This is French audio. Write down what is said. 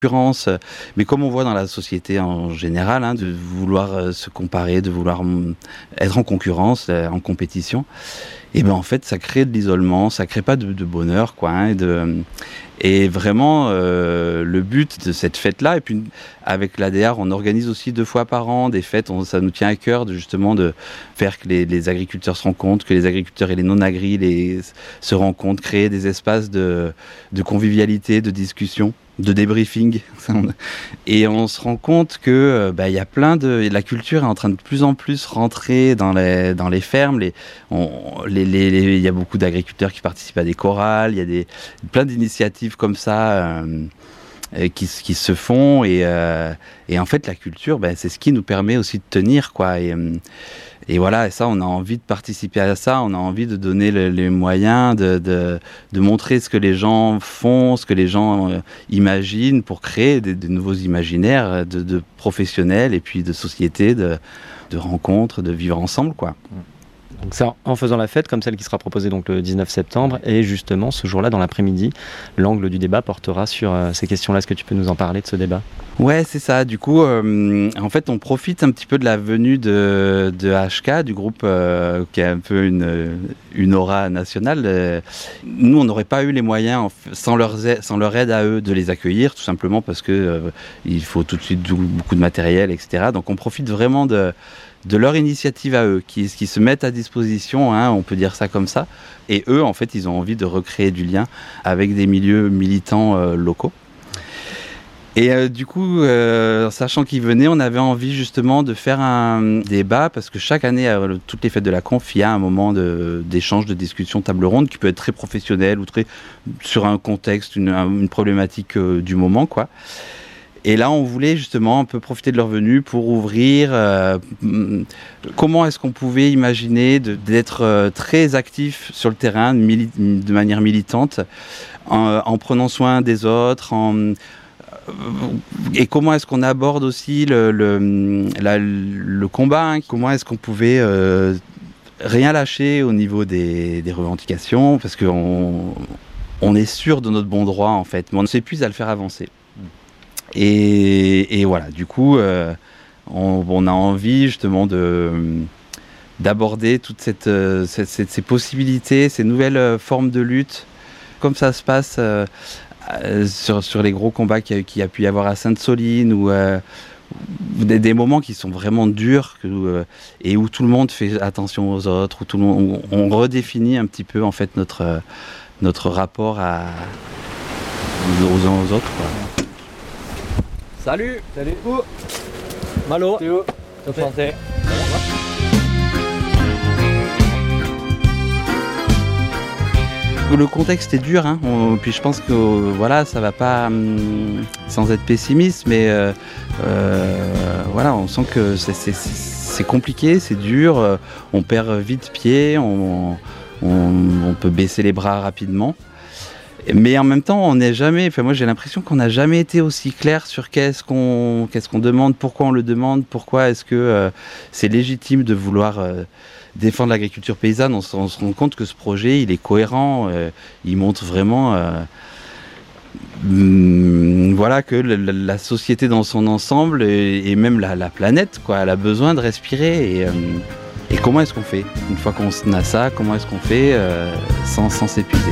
concurrence, mais comme on voit dans la société en général, de vouloir se comparer, de vouloir être en concurrence, en compétition, et ben en fait ça crée de l'isolement, ça crée pas de bonheur, quoi, et vraiment le but de cette fête-là, et puis avec l'ADR on organise aussi 2 fois par an des fêtes, ça nous tient à cœur de faire que les agriculteurs se rencontrent, que les agriculteurs et les non-agri se rencontrent, créer des espaces de convivialité, de discussion, de débriefing. Et on se rend compte que y a la culture est en train de plus en plus rentrer dans les fermes. Il y a beaucoup d'agriculteurs qui participent à des chorales, il y a plein d'initiatives comme ça qui se font, et en fait la culture, c'est ce qui nous permet aussi de tenir, quoi. Et voilà, et ça, on a envie de participer à ça, on a envie de donner les moyens de montrer ce que les gens font, ce que les gens imaginent, pour créer de nouveaux imaginaires de professionnels et puis de sociétés, de rencontres, de vivre ensemble, quoi. Donc ça, en faisant la fête, comme celle qui sera proposée donc le 19 septembre, et justement ce jour-là, dans l'après-midi, l'angle du débat portera sur ces questions-là. Est-ce que tu peux nous en parler de ce débat ? Ouais, c'est ça. Du coup, en fait, on profite un petit peu de la venue de HK, du groupe qui a un peu une aura nationale. Nous, on n'aurait pas eu les moyens, sans leur aide à eux, de les accueillir, tout simplement parce que il faut tout de suite beaucoup de matériel, etc. Donc, on profite vraiment de leur initiative à eux, qui se mettent à disposition, on peut dire ça comme ça. Et eux, en fait, ils ont envie de recréer du lien avec des milieux militants locaux. Et du coup, sachant qu'ils venaient, on avait envie justement de faire un débat, parce que chaque année, à toutes les fêtes de la conf, il y a un moment d'échange, de discussion, table ronde, qui peut être très professionnel ou très sur un contexte, une problématique du moment, quoi. Et là, on voulait justement un peu profiter de leur venue pour ouvrir comment est-ce qu'on pouvait imaginer d'être très actif sur le terrain, de manière militante, en prenant soin des autres, et comment est-ce qu'on aborde aussi le combat, comment est-ce qu'on pouvait rien lâcher au niveau des revendications, parce qu'on est sûr de notre bon droit, en fait, mais on s'épuise à le faire avancer. Et voilà, du coup, on a envie justement d'aborder toutes ces possibilités, ces nouvelles formes de lutte, comme ça se passe sur les gros combats qu'il y a pu y avoir à Sainte-Soline, ou des moments qui sont vraiment durs, et où tout le monde fait attention aux autres, où on redéfinit un petit peu en fait notre rapport aux uns aux autres, quoi. Salut. Où Malo. T'es où? Santé. Le contexte est dur, puis je pense que voilà, ça va pas sans être pessimiste, mais voilà, on sent que c'est compliqué, c'est dur, on perd vite pied, on peut baisser les bras rapidement. Mais en même temps, moi j'ai l'impression qu'on n'a jamais été aussi clair sur qu'est-ce qu'on demande, pourquoi on le demande, pourquoi est-ce que c'est légitime de vouloir défendre l'agriculture paysanne. On se rend compte que ce projet, il est cohérent, il montre vraiment voilà, que la société dans son ensemble, et même la planète, quoi, elle a besoin de respirer. Et comment est-ce qu'on fait ? Une fois qu'on a ça, comment est-ce qu'on fait sans s'épuiser ?